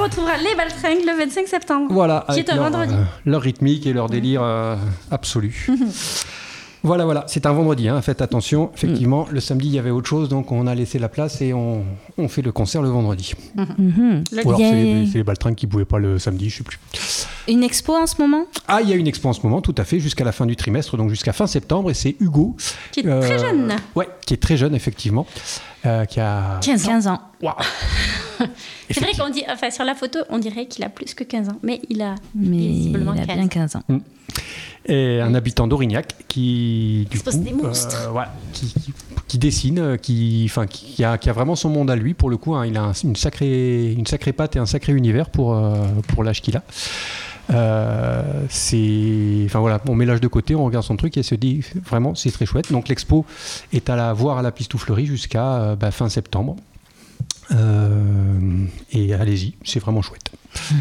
retrouvera les Baltringues le 25 septembre. Voilà, qui est un vendredi. Leur rythmique et leur délire absolu. Voilà, c'est un vendredi, faites attention. Effectivement, le samedi, il y avait autre chose, donc on a laissé la place et on fait le concert le vendredi. Ou alors c'est les Baltringues qui ne pouvaient pas le samedi, je ne sais plus. Une expo en ce moment ? Ah, il y a une expo en ce moment, tout à fait, jusqu'à la fin du trimestre, donc jusqu'à fin septembre, et c'est Hugo. Qui est très jeune. Ouais, qui est très jeune, effectivement. Qui a 15 ans. Waouh. C'est vrai qu'on dit, sur la photo, on dirait qu'il a plus que 15 ans, mais il a visiblement bien 15 ans. Et un habitant d'Aurignac qui expose des monstres. Qui dessine, qui a vraiment son monde à lui pour le coup. Il a une sacrée patte et un sacré univers pour l'âge qu'il a. On met l'âge de côté, on regarde son truc et se dit vraiment c'est très chouette. Donc l'expo est à voir à la Pistouflerie jusqu'à fin septembre. Et allez-y, c'est vraiment chouette.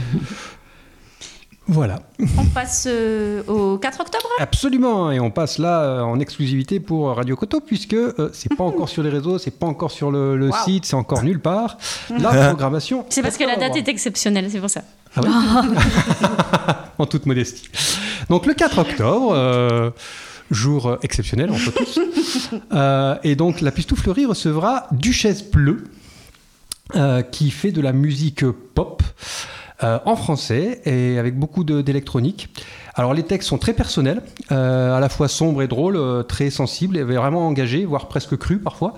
Voilà. On passe au 4 octobre ? Absolument, et on passe là en exclusivité pour Radio Koto, puisque c'est pas encore sur les réseaux, c'est pas encore sur le site, c'est encore nulle part. La programmation. C'est parce que la date est exceptionnelle, c'est pour ça. Ah ouais. En toute modestie. Donc le 4 octobre, jour exceptionnel entre tous, et donc la Pistouflerie recevra Duchesse Bleue, qui fait de la musique pop. En français et avec beaucoup d'électronique. Alors les textes sont très personnels, à la fois sombres et drôles, très sensibles et vraiment engagés, voire presque crus parfois.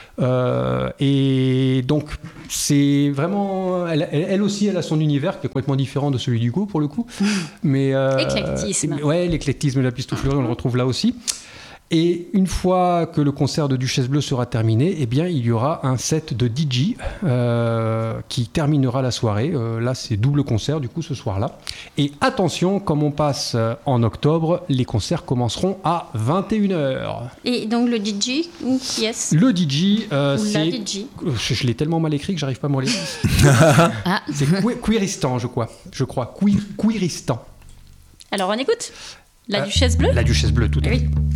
Et donc c'est vraiment, elle aussi, elle a son univers qui est complètement différent de celui d'Hugo pour le coup. Mais éclectisme. L'éclectisme de la Pistouflerie, on le retrouve là aussi. Et une fois que le concert de Duchesse Bleue sera terminé, eh bien, il y aura un set de DJ qui terminera la soirée. Là, c'est double concert, du coup, ce soir-là. Et attention, comme on passe en octobre, les concerts commenceront à 21h. Et donc, le DJ, qui est-ce ? Le DJ, c'est... La DJ. Je l'ai tellement mal écrit que j'arrive pas à me relire. C'est Queeristan, je crois. Queeristan. Alors, on écoute ? La Duchesse Bleue ? La Duchesse Bleue, tout à fait. Oui.